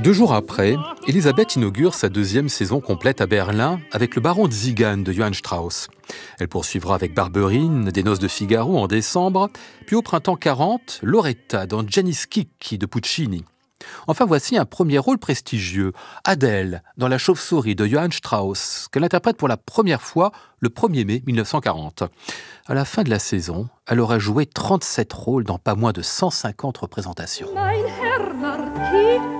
2 jours après, Elisabeth inaugure sa 2e saison complète à Berlin avec Le Baron de Zigan de Johann Strauss. Elle poursuivra avec Barberine, Des Noces de Figaro en décembre, puis au printemps 40, Loretta dans Gianni Schicchi de Puccini. Enfin, voici un premier rôle prestigieux, Adèle dans La Chauve-souris de Johann Strauss, qu'elle interprète pour la première fois le 1er mai 1940. À la fin de la saison, elle aura joué 37 rôles dans pas moins de 150 représentations. Mein Herr Marquis